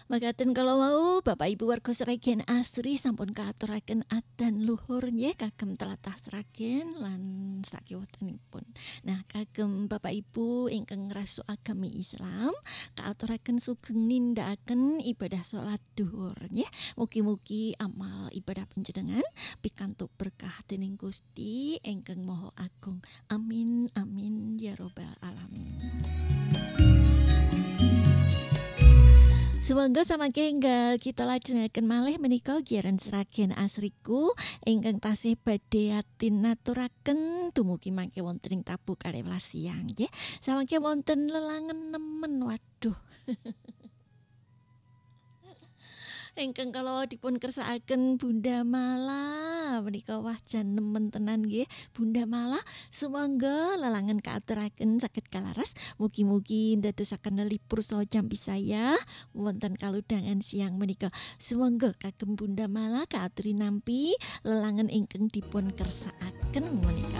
Makaten kalau mau Bapak Ibu warga Sragen asri sampun kaaturaken adan luhur nggih kagem tlatah Sragen lan sakiwatenipun. Nah, kagem Bapak Ibu ingkang ngrasu agami Islam kaaturaken sugeng nindakaken ibadah salat dhuwur nggih. Mugi-mugi amal ibadah panjenengan pikantuk berkah dening Gusti ingkang Maha Agung. Amin amin ya robbal alamin. Sumangga samangke enggal kita lajengaken malih menika giaran Sragen asriku ingkang tasih badhe atinaturaken dumugi mangke wonten ing tabuh 12 siang nggih. Samangke wonten lelangen nemen waduh. Ingkang kala dipun kersakaken Bunda Mala menika wah jan nemen tenan nggih Bunda Mala sumangga lelangen kaaturaken saged kalaras mugi-mugi ndadosaken nelipur saha jampi saya wonten kaludangan siang menika sumangga kagem Bunda Mala kaaturi nampi lelangen ingkang dipun kersakaken menika.